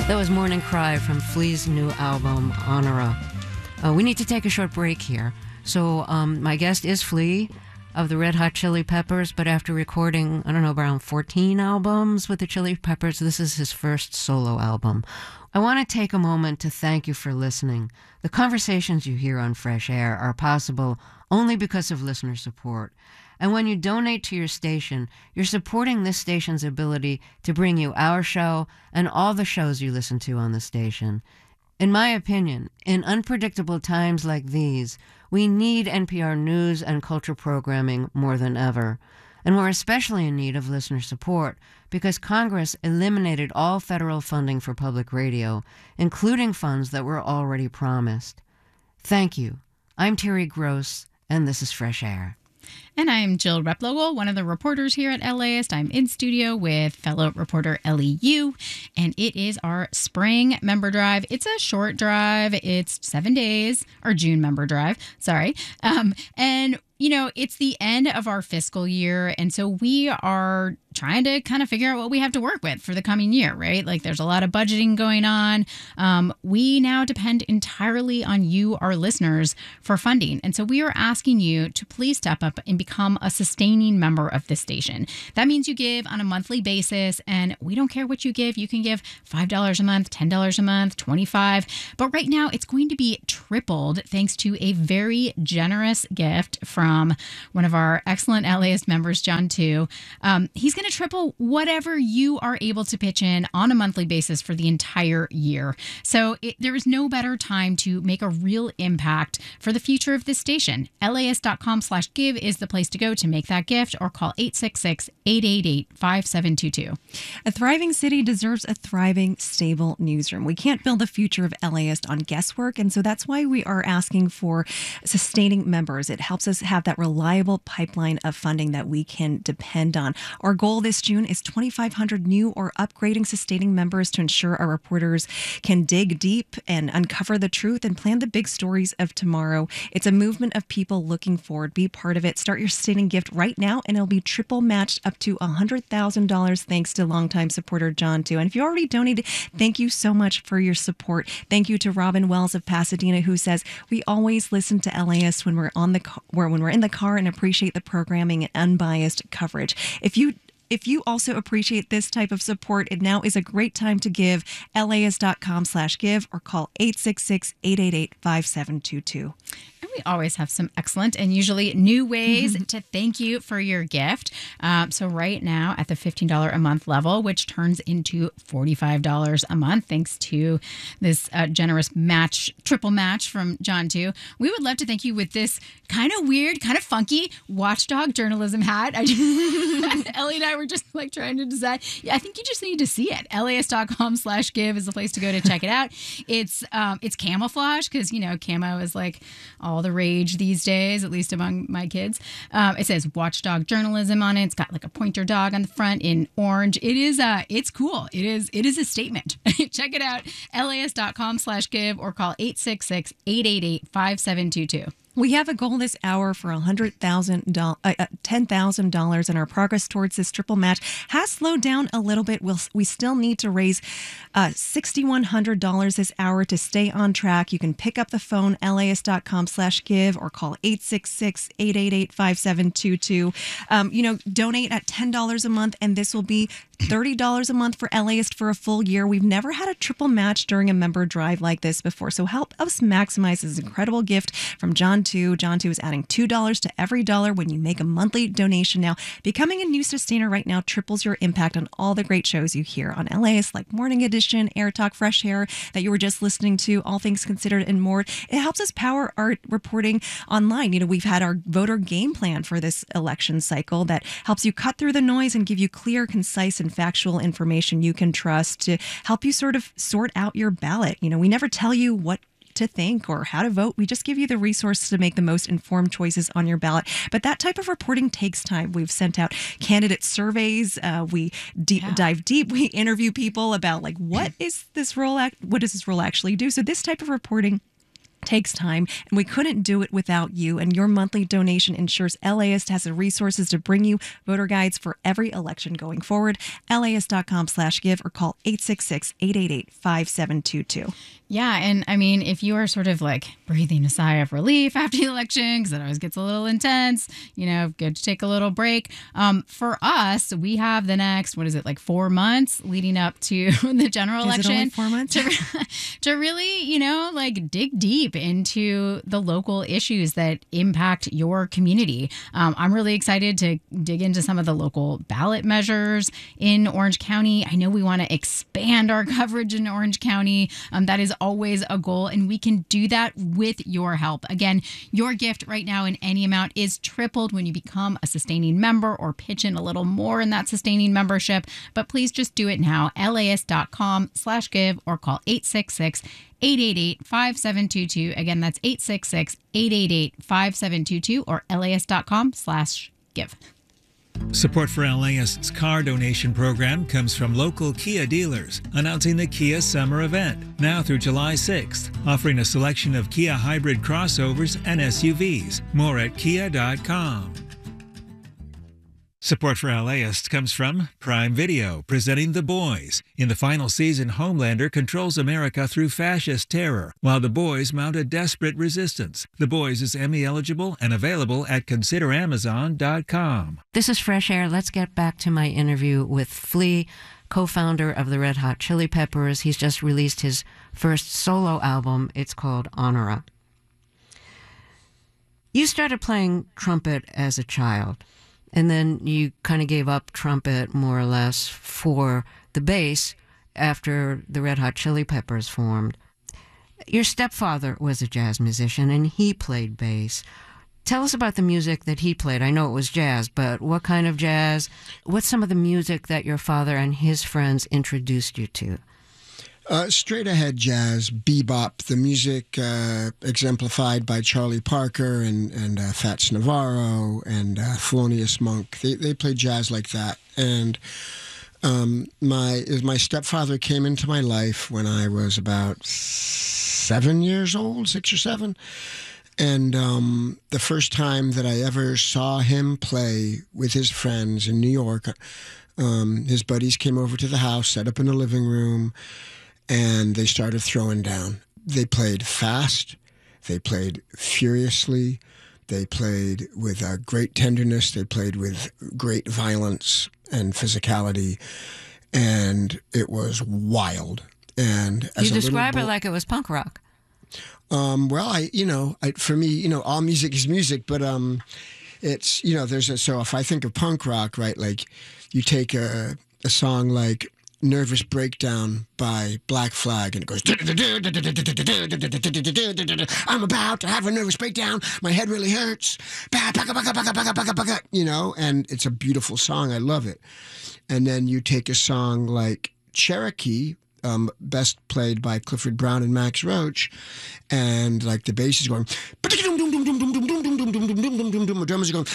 That was Morning Cry from Flea's new album, Honora. We need to take a short break here. So my guest is Flea of the Red Hot Chili Peppers, but after recording, around 14 albums with the Chili Peppers, this is his first solo album. I want to take a moment to thank you for listening. The conversations you hear on Fresh Air are possible only because of listener support. And when you donate to your station, you're supporting this station's ability to bring you our show and all the shows you listen to on the station. In my opinion, in unpredictable times like these, we need NPR news and culture programming more than ever. And we're especially in need of listener support because Congress eliminated all federal funding for public radio, including funds that were already promised. Thank you. I'm Terry Gross, and this is Fresh Air. And I'm Jill Replogle, one of the reporters here at LAist. I'm in studio with fellow reporter Ellie Yu, and it is our spring member drive. It's a short drive. It's 7 days, or June member drive, sorry. And, it's the end of our fiscal year, and so we are trying to kind of figure out what we have to work with for the coming year, right? Like there's a lot of budgeting going on. We now depend entirely on you, our listeners, for funding. And so we are asking you to please step up and become a sustaining member of this station. That means you give on a monthly basis, and we don't care what you give. You can give $5 a month, $10 a month, $25. But right now it's going to be tripled thanks to a very generous gift from one of our excellent LAist members, John Tu. He's going to triple whatever you are able to pitch in on a monthly basis for the entire year. So there is no better time to make a real impact for the future of this station. LAist.com/give is the place to go to make that gift, or call 866-888-5722. A thriving city deserves a thriving, stable newsroom. We can't build the future of LAist on guesswork, and so that's why we are asking for sustaining members. It helps us have that reliable pipeline of funding that we can depend on. Our goal this June is 2,500 new or upgrading sustaining members to ensure our reporters can dig deep and uncover the truth and plan the big stories of tomorrow. It's a movement of people looking forward. Be part of it. Start your sustaining gift right now, and it'll be triple matched up to $100,000 thanks to longtime supporter John Tu. And if you already donated, thank you so much for your support. Thank you to Robin Wells of Pasadena, who says, we always listen to LAist when we're in the car and appreciate the programming and unbiased coverage. If you also appreciate this type of support, it now is a great time to give. LAist.com/give or call 866-888-5722. And we always have some excellent and usually new ways to thank you for your gift. So right now at the $15 a month level, which turns into $45 a month, thanks to this generous triple match from John Tu, we would love to thank you with this kind of weird, kind of funky watchdog journalism hat. Ellie and I were just like trying to decide. Yeah, I think you just need to see it. LAist.com/give is the place to go to check it out. It's camouflage because, camo is like all the rage these days, at least among my kids. It says watchdog journalism on it. It's got like a pointer dog on the front in orange. It's cool. It is a statement. Check it out. LAist.com/give or call 866-888-5722. We have a goal this hour for $10,000, and our progress towards this triple match has slowed down a little bit. We still need to raise $6,100 this hour to stay on track. You can pick up the phone, LAist.com/give, or call 866-888-5722. Donate at $10 a month, and this will be $30 a month for LAist for a full year. We've never had a triple match during a member drive like this before, so help us maximize this incredible gift from John Tu. John Tu is adding $2 to every dollar when you make a monthly donation now. Becoming a new sustainer right now triples your impact on all the great shows you hear on LAist, like Morning Edition, Air Talk, Fresh Air, that you were just listening to, All Things Considered, and more. It helps us power our reporting online. We've had our voter game plan for this election cycle that helps you cut through the noise and give you clear, concise, and factual information you can trust to help you sort of sort out your ballot. We never tell you what to think or how to vote. We just give you the resources to make the most informed choices on your ballot. But that type of reporting takes time. We've sent out candidate surveys. We dive deep. We interview people about what does this role actually do? So this type of reporting takes time, and we couldn't do it without you. And your monthly donation ensures LAist has the resources to bring you voter guides for every election going forward. LAist.com/give or call 866-888-5722. Yeah. And I mean, if you are sort of like breathing a sigh of relief after the election, because it always gets a little intense, good to take a little break. For us, we have the next, 4 months leading up to the general election. Is it only 4 months? To really, dig deep into the local issues that impact your community. I'm really excited to dig into some of the local ballot measures in Orange County. I know we want to expand our coverage in Orange County. That is always a goal, and we can do that with your help. Again, your gift right now in any amount is tripled when you become a sustaining member or pitch in a little more in that sustaining membership. But please just do it now. LAist.com/give or call 866-888-5722. Again, that's 866-888-5722 or LAist.com/give. Support for LAist's car donation program comes from local Kia dealers, announcing the Kia Summer Event, now through July 6th, offering a selection of Kia hybrid crossovers and SUVs. More at kia.com. Support for LAist comes from Prime Video, presenting The Boys. In the final season, Homelander controls America through fascist terror, while the boys mount a desperate resistance. The Boys is Emmy eligible and available at consideramazon.com. This is Fresh Air. Let's get back to my interview with Flea, co-founder of the Red Hot Chili Peppers. He's just released his first solo album. It's called Honora. You started playing trumpet as a child. And then you kind of gave up trumpet, more or less, for the bass after the Red Hot Chili Peppers formed. Your stepfather was a jazz musician, and he played bass. Tell us about the music that he played. I know it was jazz, but what kind of jazz? What's some of the music that your father and his friends introduced you to? Straight ahead jazz, bebop, the music exemplified by Charlie Parker and Fats Navarro and Thelonious Monk. They played jazz like that. And my stepfather came into my life when I was about 7 years old, 6 or 7. And the first time that I ever saw him play with his friends in New York, his buddies came over to the house, set up in the living room, and they started throwing down. They played fast. They played furiously. They played with great tenderness. They played with great violence and physicality. And it was wild. And as you describe it like it was punk rock. Well, for me, all music is music, but it's, so if I think of punk rock, right, like you take a song like Nervous Breakdown by Black Flag, and it goes, I'm about to have a nervous breakdown, my head really hurts, and it's a beautiful song, I love it. And then you take a song like Cherokee, best played by Clifford Brown and Max Roach, and like the bass is going, the drums are going,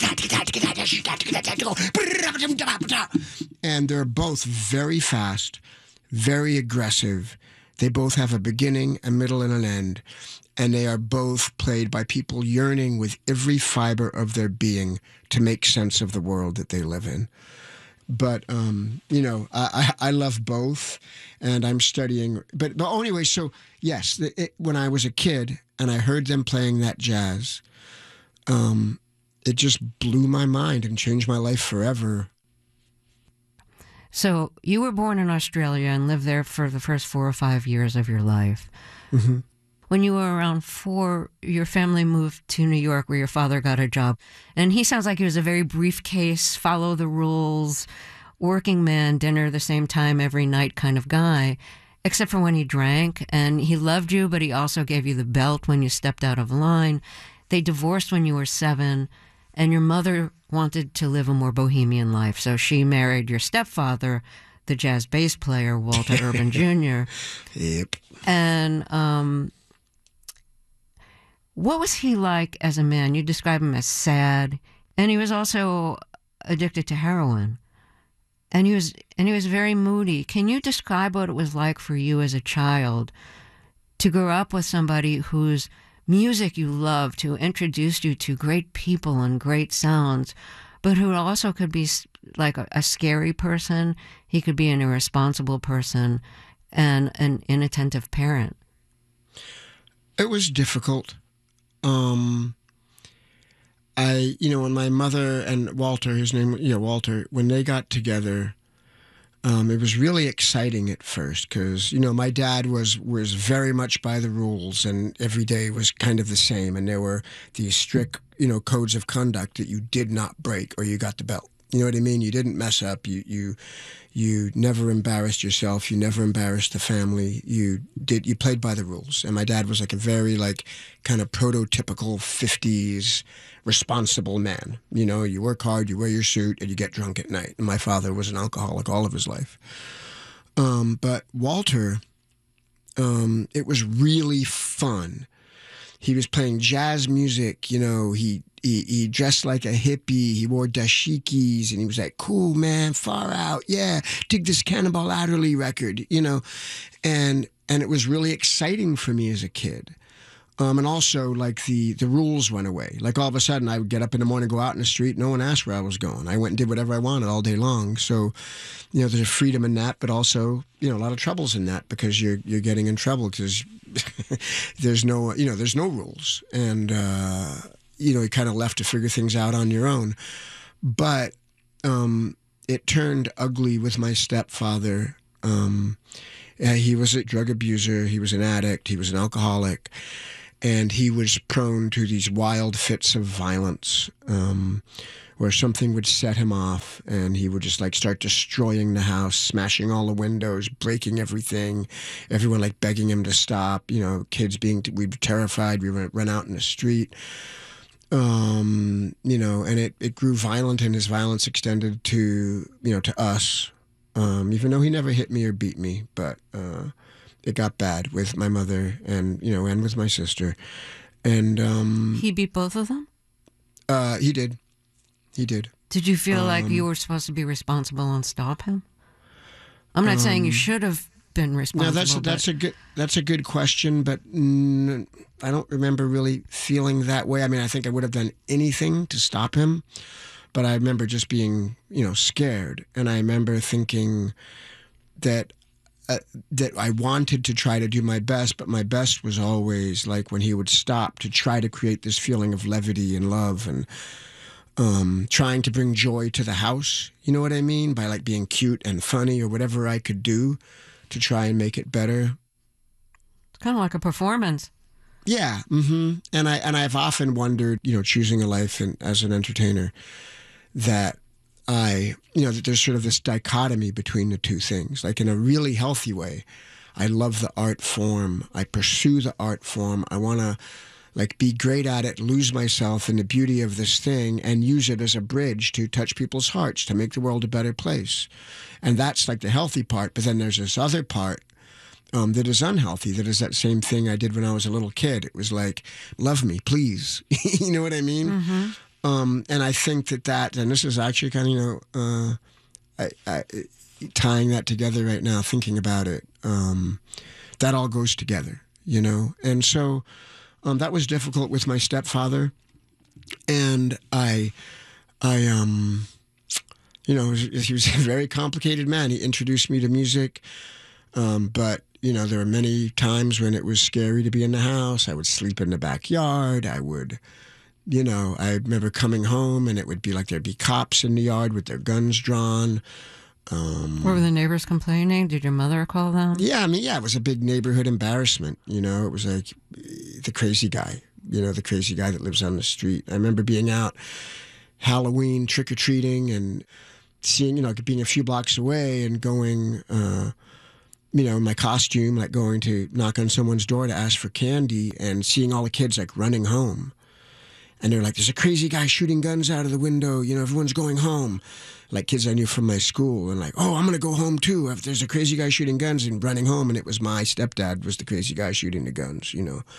and they're both very fast, very aggressive. They both have a beginning, a middle, and an end, and they are both played by people yearning with every fiber of their being to make sense of the world that they live in. But, I love both, and I'm studying. But anyway, so, yes, when I was a kid and I heard them playing that jazz, it just blew my mind and changed my life forever. So you were born in Australia and lived there for the first 4 or 5 years of your life. Mm-hmm. When you were around 4, your family moved to New York where your father got a job. And he sounds like he was a very briefcase, follow the rules, working man, dinner the same time every night kind of guy, except for when he drank. And he loved you, but he also gave you the belt when you stepped out of line. They divorced when you were 7, and your mother wanted to live a more bohemian life. So she married your stepfather, the jazz bass player, Walter Urban Jr. Yep. And what was he like as a man? You describe him as sad, and he was also addicted to heroin. And he was very moody. Can you describe what it was like for you as a child to grow up with somebody whose music you loved, who introduced you to great people and great sounds, but who also could be like a scary person. He could be an irresponsible person and an inattentive parent. It was difficult. When my mother and Walter, his name, Walter, when they got together, it was really exciting at first because, my dad was very much by the rules and every day was kind of the same. And there were these strict, codes of conduct that you did not break or you got the belt. You know what I mean? You didn't mess up. You never embarrassed yourself. You never embarrassed the family. You played by the rules. And my dad was like a very kind of prototypical 50s responsible man. You work hard, you wear your suit, and you get drunk at night. And my father was an alcoholic all of his life. But Walter, it was really fun. He was playing jazz music, he dressed like a hippie. He wore dashikis, and he was like, cool, man, far out. Yeah, dig this Cannonball Adderley record, And it was really exciting for me as a kid. And also, the rules went away. Like, all of a sudden, I would get up in the morning, go out in the street. No one asked where I was going. I went and did whatever I wanted all day long. So, there's a freedom in that, but also, a lot of troubles in that because you're getting in trouble because there's no rules. And, you're kind of left to figure things out on your own. But it turned ugly with my stepfather. He was a drug abuser. He was an addict. He was an alcoholic. And he was prone to these wild fits of violence where something would set him off and he would just start destroying the house, smashing all the windows, breaking everything, everyone begging him to stop, kids we'd be terrified. We would run out in the street. And it grew violent and his violence extended to us, even though he never hit me or beat me, but it got bad with my mother and with my sister. And he beat both of them? He did. Did you feel like you were supposed to be responsible and stop him? I'm not saying you should have been responsible. No, that's a good question, but I don't remember really feeling that way. I mean, I think I would have done anything to stop him, but I remember just being, scared, and I remember thinking that I wanted to try to do my best, but my best was always when he would stop to try to create this feeling of levity and love and trying to bring joy to the house. You know what I mean? By being cute and funny or whatever I could do to try and make it better. It's kind of like a performance. Yeah. Mm-hmm. And I've often wondered, choosing a life as an entertainer, that that there's sort of this dichotomy between the two things. In a really healthy way, I love the art form. I pursue the art form. I want to be great at it, lose myself in the beauty of this thing and use it as a bridge to touch people's hearts, to make the world a better place. And that's the healthy part. But then there's this other part that is unhealthy, that is that same thing I did when I was a little kid. It was love me, please. You know what I mean? Mm-hmm. And I think that, and this is actually kind of, I tying that together right now, thinking about it, that all goes together, And so that was difficult with my stepfather. And he was a very complicated man. He introduced me to music, but there were many times when it was scary to be in the house. I would sleep in the backyard. I would, I remember coming home and it would be there'd be cops in the yard with their guns drawn. Were the neighbors complaining? Did your mother call them? Yeah, it was a big neighborhood embarrassment. It was the crazy guy, the crazy guy that lives on the street. I remember being out Halloween trick-or-treating and seeing, being a few blocks away and going, in my costume, going to knock on someone's door to ask for candy and seeing all the kids running home. And they're there's a crazy guy shooting guns out of the window. Everyone's going home. Kids I knew from my school. And oh, I'm going to go home too. If there's a crazy guy shooting guns and running home. And it was my stepdad was the crazy guy shooting the guns,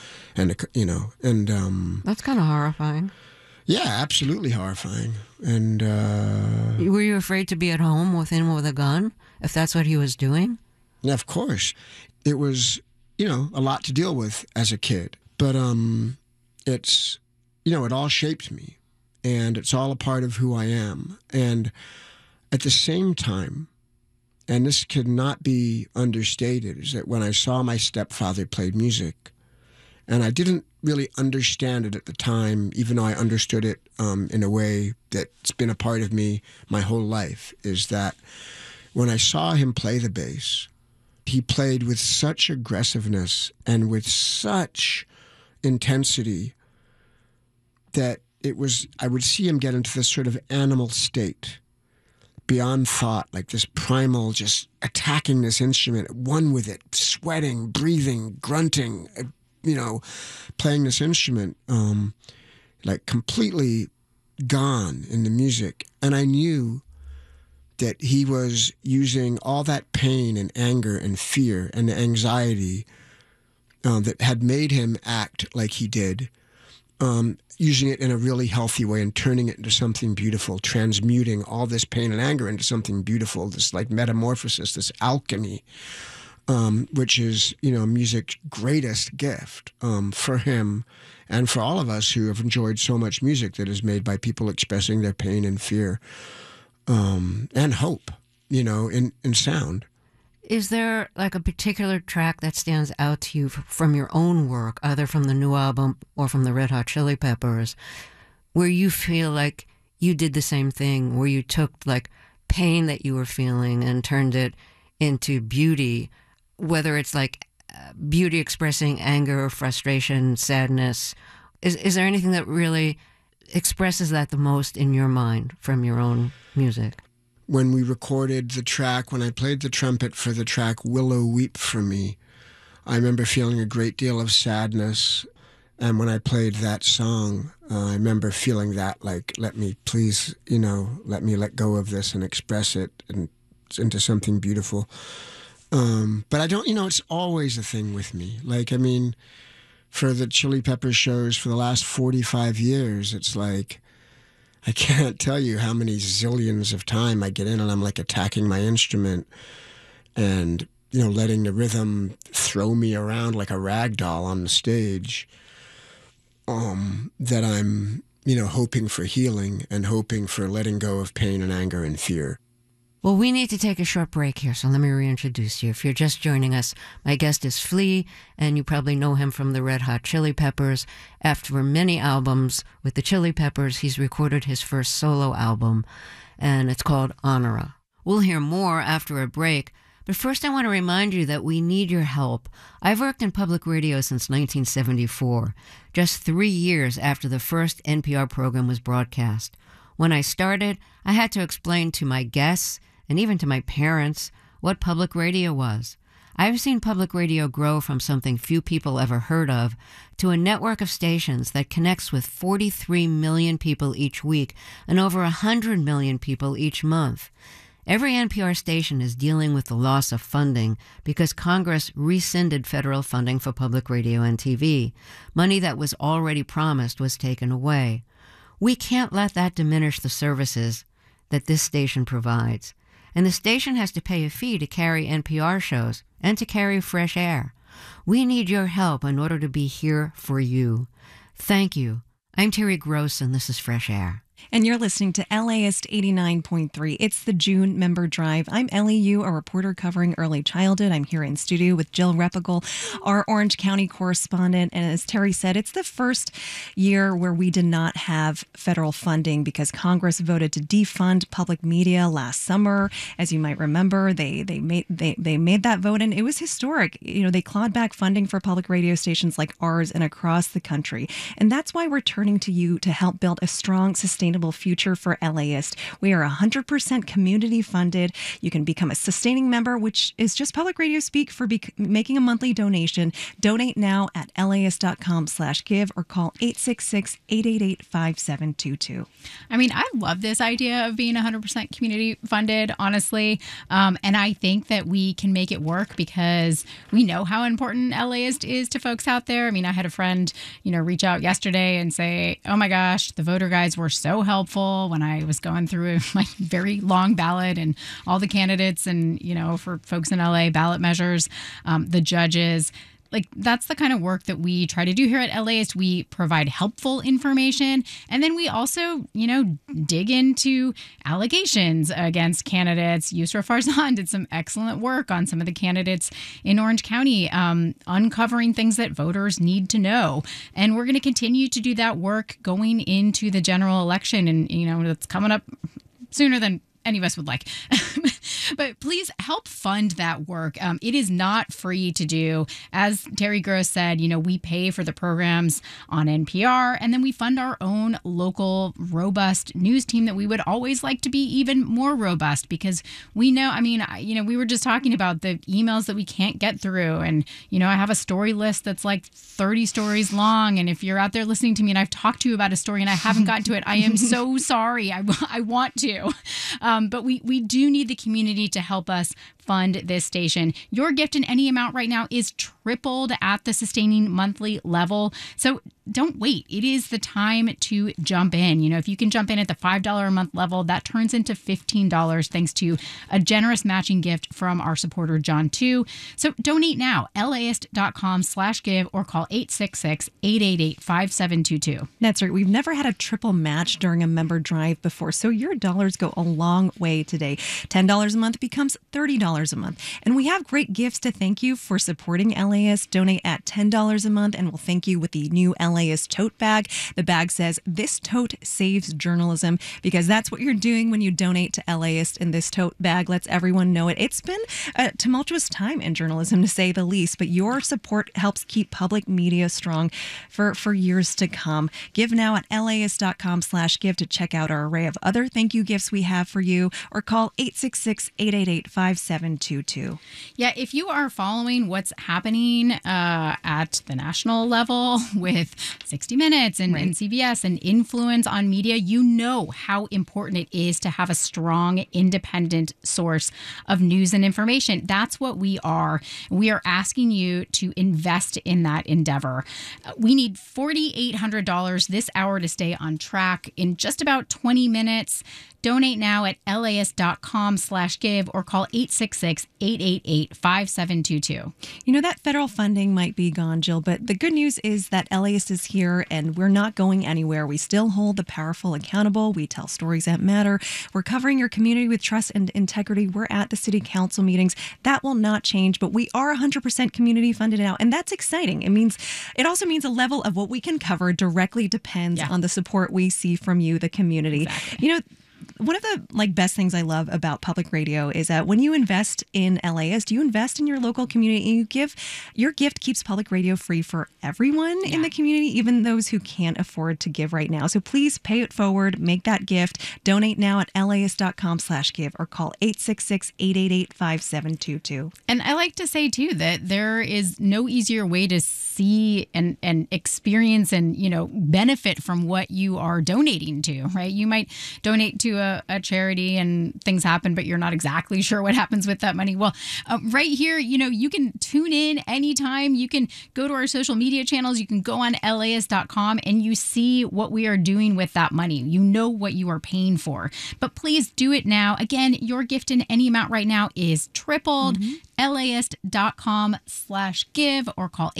And, that's kind of horrifying. Yeah, absolutely horrifying. And were you afraid to be at home with him with a gun if that's what he was doing? Yeah, of course. It was, a lot to deal with as a kid. But it's, it all shaped me, and it's all a part of who I am. And at the same time, and this could not be understated, is that when I saw my stepfather play music, and I didn't really understand it at the time, even though I understood it in a way that's been a part of me my whole life, is that when I saw him play the bass, he played with such aggressiveness and with such intensity that I would see him get into this sort of animal state, beyond thought, like this primal, just attacking this instrument, one with it, sweating, breathing, grunting, playing this instrument, like completely gone in the music. And I knew that he was using all that pain and anger and fear and anxiety that had made him act like he did, using it in a really healthy way and turning it into something beautiful, transmuting all this pain and anger into something beautiful, this like metamorphosis, this alchemy, which is, music's greatest gift for him and for all of us who have enjoyed so much music that is made by people expressing their pain and fear and hope, in sound. Is there like a particular track that stands out to you from your own work, either from the new album or from the Red Hot Chili Peppers, where you feel like you did the same thing, where you took like pain that you were feeling and turned it into beauty, whether it's like beauty expressing anger, frustration, sadness? Is there anything that really expresses that the most in your mind from your own music? When we recorded the track, when I played the trumpet for the track Willow Weep For Me, I remember feeling a great deal of sadness. And when I played that song, I remember feeling that, like, let me please, let me let go of this and express it into something beautiful. But I don't, it's always a thing with me. Like, for the Chili Peppers shows for the last 45 years, it's like, I can't tell you how many zillions of time I get in and I'm like attacking my instrument and, letting the rhythm throw me around like a rag doll on the stage, that I'm, hoping for healing and hoping for letting go of pain and anger and fear. Well, we need to take a short break here, so let me reintroduce you. If you're just joining us, my guest is Flea, and you probably know him from the Red Hot Chili Peppers. After many albums with the Chili Peppers, he's recorded his first solo album, and it's called Honora. We'll hear more after a break, but first I want to remind you that we need your help. I've worked in public radio since 1974, just 3 years after the first NPR program was broadcast. When I started, I had to explain to my guests and even to my parents what public radio was. I've seen public radio grow from something few people ever heard of to a network of stations that connects with 43 million people each week and over 100 million people each month. Every NPR station is dealing with the loss of funding because Congress rescinded federal funding for public radio and TV. Money that was already promised was taken away. We can't let that diminish the services that this station provides. And the station has to pay a fee to carry NPR shows and to carry Fresh Air. We need your help in order to be here for you. Thank you. I'm Terry Gross, and this is Fresh Air. And you're listening to LAist 89.3. It's the June Member Drive. I'm Ellie Yu, a reporter covering early childhood. I'm here in studio with Jill Repigal, our Orange County correspondent. And as Terry said, it's the first year where we did not have federal funding because Congress voted to defund public media last summer. As you might remember, they made that vote, and it was historic. They clawed back funding for public radio stations like ours and across the country. And that's why we're turning to you to help build a strong, sustainable future for LAist. We are 100% community funded. You can become a sustaining member, which is just public radio speak for making a monthly donation. Donate now at laist.com/give or call 866-888-5722. I love this idea of being 100% community funded, honestly. And I think that we can make it work because we know how important LAist is to folks out there. I had a friend, reach out yesterday and say, oh my gosh, the voter guides were so helpful when I was going through my very long ballot and all the candidates and, for folks in LA, ballot measures, the judges. like that's the kind of work that we try to do here at LAist. We provide helpful information, and then we also, dig into allegations against candidates. Yusra Farzan did some excellent work on some of the candidates in Orange County, uncovering things that voters need to know. And we're going to continue to do that work going into the general election, and it's coming up sooner than any of us would like. But please help fund that work. It is not free to do. As Terry Gross said, we pay for the programs on NPR, and then we fund our own local robust news team that we would always like to be even more robust, because we know, we were just talking about the emails that we can't get through. And, I have a story list that's like 30 stories long. And if you're out there listening to me and I've talked to you about a story and I haven't gotten to it, I am so sorry. I want to. But we do need the community to help us fund this station. Your gift in any amount right now is tripled at the sustaining monthly level. So don't wait. It is the time to jump in. If you can jump in at the $5 a month level, that turns into $15 thanks to a generous matching gift from our supporter, John 2. So donate now, laist.com/give, or call 866-888-5722. That's right. We've never had a triple match during a member drive before, so your dollars go a long way today. $10 a month becomes $30 a month. And we have great gifts to thank you for supporting LAist. Donate at $10 a month, and we'll thank you with the new LAist tote bag. The bag says, "This tote saves journalism," because that's what you're doing when you donate to LAist. And this tote bag lets everyone know it. It's been a tumultuous time in journalism, to say the least, but your support helps keep public media strong for years to come. Give now at laist.com/give to check out our array of other thank you gifts we have for you, or call 866-888-5722. Yeah, if you are following what's happening at the national level with 60 Minutes and CBS and influence on media, you know how important it is to have a strong, independent source of news and information. That's what we are. We are asking you to invest in that endeavor. We need $4,800 this hour to stay on track in just about 20 minutes. Donate now at laist.com/give, or call 866-888-5722. That federal funding might be gone, Jill, but the good news is that LAist is here and we're not going anywhere. We still hold the powerful accountable. We tell stories that matter. We're covering your community with trust and integrity. We're at the city council meetings. That will not change, but we are 100% community funded now, and that's exciting. It also means a level of what we can cover directly depends on the support we see from you, the community. Exactly. One of the best things I love about public radio is that when you invest in LAist, you invest in your local community, and your gift keeps public radio free for everyone in the community, even those who can't afford to give right now. So please pay it forward, make that gift. Donate now at laist.com/give, or call 866-888-5722. And I like to say too that there is no easier way to see and experience and benefit from what you are donating to, right? You might donate to a charity and things happen, but you're not exactly sure what happens with that money. Well, right here, you can tune in anytime. You can go to our social media channels. You can go on laist.com and you see what we are doing with that money. You know what you are paying for. But please do it now. Again, your gift in any amount right now is tripled. laist.com/give, or call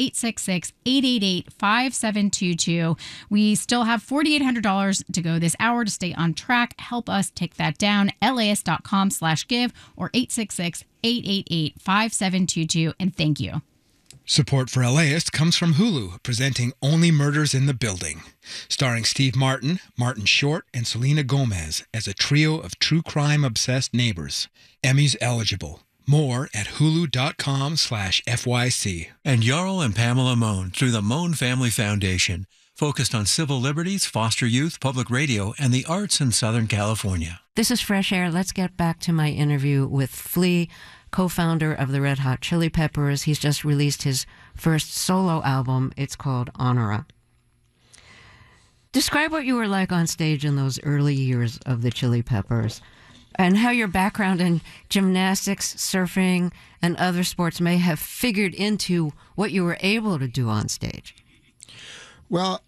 866-888-5722. We still have $4,800 to go this hour to stay on track. Help us take that down. laist.com/give, or 866-888-5722. And thank you. Support for LAist comes from Hulu, presenting Only Murders in the Building, starring Steve Martin, Martin Short, and Selena Gomez as a trio of true crime-obsessed neighbors. Emmys eligible. More at hulu.com/FYC. And Jarl and Pamela Mohn through the Mohn Family Foundation, focused on civil liberties, foster youth, public radio, and the arts in Southern California. This is Fresh Air. Let's get back to my interview with Flea, co-founder of the Red Hot Chili Peppers. He's just released his first solo album. It's called Honora. Describe what you were like on stage in those early years of the Chili Peppers, and how your background in gymnastics, surfing, and other sports may have figured into what you were able to do on stage. Well,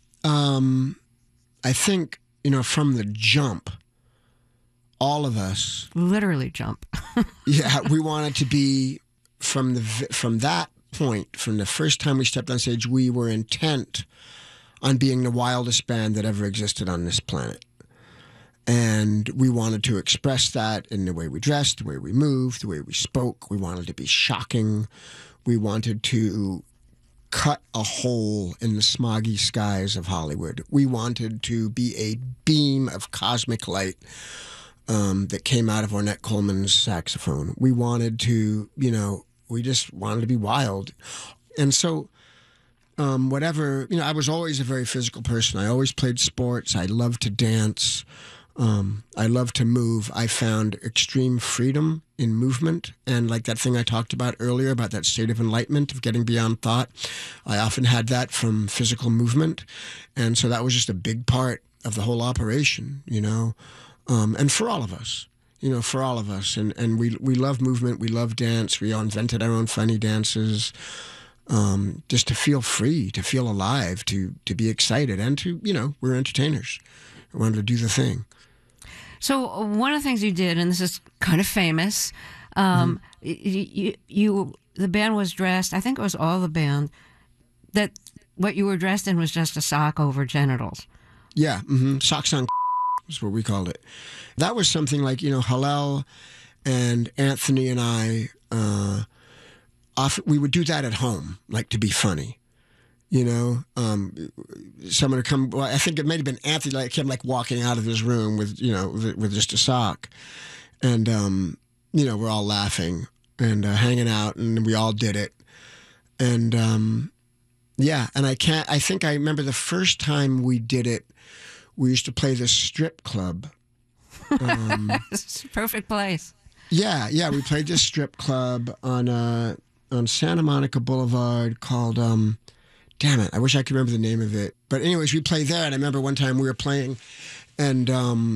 I think, from the jump, all of us literally jump. we wanted to be from that point, from the first time we stepped on stage, we were intent on being the wildest band that ever existed on this planet. And we wanted to express that in the way we dressed, the way we moved, the way we spoke. We wanted to be shocking. We wanted to cut a hole in the smoggy skies of Hollywood. We wanted to be a beam of cosmic light that came out of Ornette Coleman's saxophone. We wanted to, we just wanted to be wild. And so whatever, I was always a very physical person. I always played sports. I loved to dance. I love to move. I found extreme freedom in movement. And like that thing I talked about earlier about that state of enlightenment, of getting beyond thought, I often had that from physical movement. And so that was just a big part of the whole operation, and for all of us. For all of us. And we love movement. We love dance. We all invented our own funny dances. Just to feel free, to feel alive, to be excited. And to, we're entertainers. We wanted to do the thing. So one of the things you did, and this is kind of famous, the band was dressed, I think it was all the band, that what you were dressed in was just a sock over genitals. Yeah, socks on is what we called it. That was something like, Hillel and Anthony and I, often, we would do that at home, like to be funny. Someone would come. Well, I think it might have been Anthony. Like him, like walking out of his room with, with just a sock, and we're all laughing and hanging out, and we all did it, and and I think I remember the first time we did it. We used to play this strip club. It's a perfect place. Yeah, we played this strip club on Santa Monica Boulevard called. Damn it, I wish I could remember the name of it. But anyways, we played there, and I remember one time we were playing, and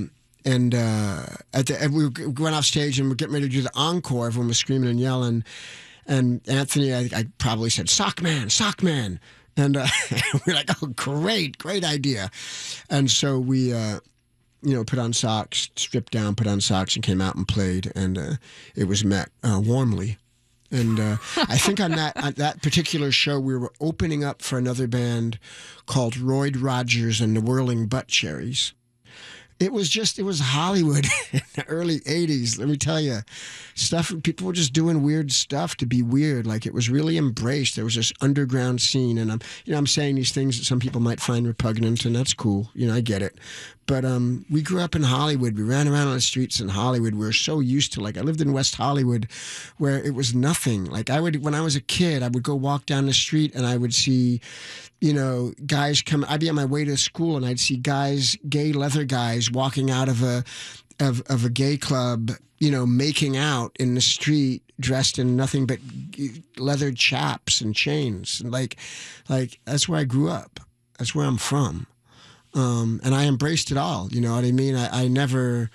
we went off stage and we're getting ready to do the encore. Everyone was screaming and yelling, and Anthony, I probably said, "Sock man, sock man," and we're like, "Oh, great idea," and so we. Put on socks, stripped down, put on socks, and came out and played, and it was met warmly. And I think on that particular show, we were opening up for another band called Royd Rogers and the Whirling Butt Cherries. It was Hollywood in the early 80s. Let me tell you, people were just doing weird stuff to be weird. Like, it was really embraced. There was this underground scene, and I'm saying these things that some people might find repugnant, and that's cool. I get it. But we grew up in Hollywood. We ran around on the streets in Hollywood. We were so used to, I lived in West Hollywood, where it was nothing. When I was a kid, I would go walk down the street and I would see, guys come. I'd be on my way to school and I'd see gay leather guys walking out of a gay club, making out in the street, dressed in nothing but leather chaps and chains. And like that's where I grew up. That's where I'm from. And I embraced it all. You know what I mean? I never,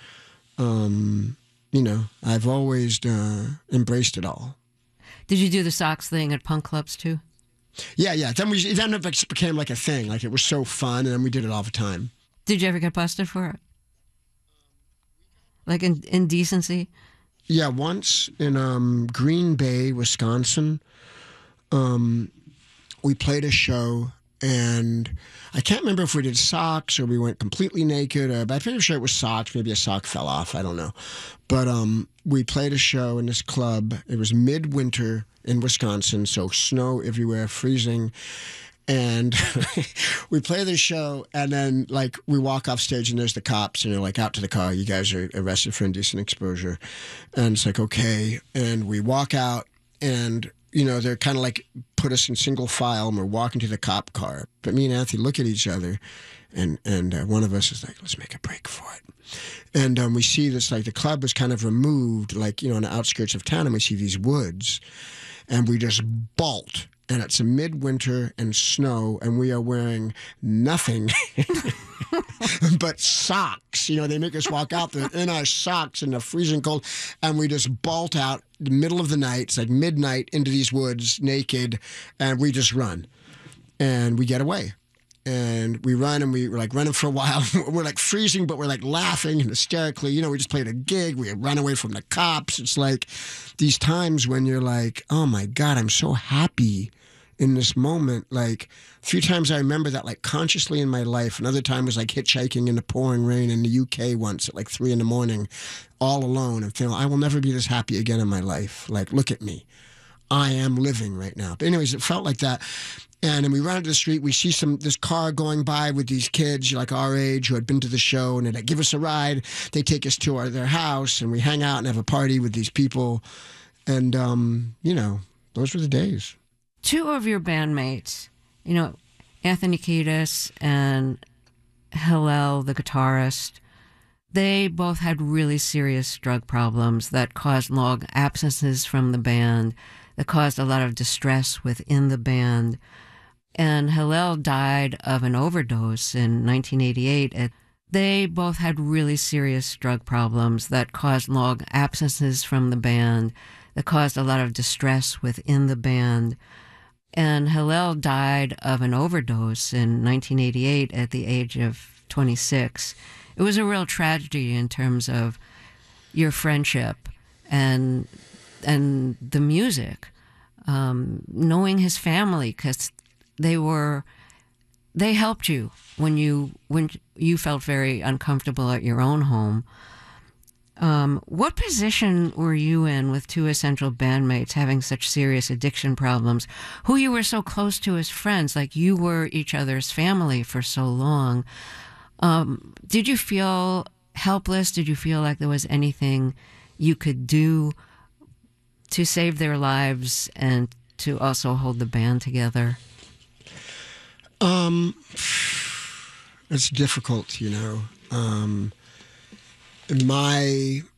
I've always embraced it all. Did you do the socks thing at punk clubs too? Yeah. Then it became like a thing. Like, it was so fun, and then we did it all the time. Did you ever get busted for it? Like indecency? Yeah, once in Green Bay, Wisconsin, we played a show, and I can't remember if we did socks or we went completely naked, but I'm pretty sure it was socks. Maybe a sock fell off. I don't know. But we played a show in this club. It was midwinter in Wisconsin, so snow everywhere, freezing. And we play the show, and then, we walk off stage, and there's the cops, and they're like, "Out to the car. You guys are arrested for indecent exposure." And it's like, okay. And we walk out, and, they're kind of put us in single file, and we're walking to the cop car. But me and Anthony look at each other, and one of us is like, "Let's make a break for it." And we see this, the club was kind of removed, on the outskirts of town, and we see these woods, and we just bolt. And it's a midwinter and snow, and we are wearing nothing but socks. They make us walk out there in our socks in the freezing cold, and we just bolt out the middle of the night. It's like midnight into these woods, naked, and we just run. And we get away. And we run, and we were like running for a while. We're like freezing, but we're like laughing and hysterically. You know, we just played a gig. We had run away from the cops. It's like these times when you're like, oh my God, I'm so happy in this moment. Like a few times I remember that like consciously in my life. Another time was like hitchhiking in the pouring rain in the UK once at like 3 a.m, all alone, and feeling I will never be this happy again in my life. Like, look at me. I am living right now. But anyways, it felt like that. And then we run into the street, we see this car going by with these kids like our age who had been to the show, and they give us a ride. They take us to their house, and we hang out and have a party with these people. And, you know, those were the days. Two of your bandmates, you know, Anthony Kiedis and Hillel, the guitarist, they both had really serious drug problems that caused long absences from the band, that caused a lot of distress within the band. And Hillel died of an overdose in 1988. They both had really serious drug problems that caused long absences from the band, that caused a lot of distress within the band. And Hillel died of an overdose in 1988 at the age of 26. It was a real tragedy in terms of your friendship and the music. Knowing his family, because they helped you when you felt very uncomfortable at your own home. What position were you in with two essential bandmates having such serious addiction problems, who you were so close to as friends, like you were each other's family for so long? Did you feel helpless? Did you feel like there was anything you could do to save their lives and to also hold the band together? It's difficult, you know. My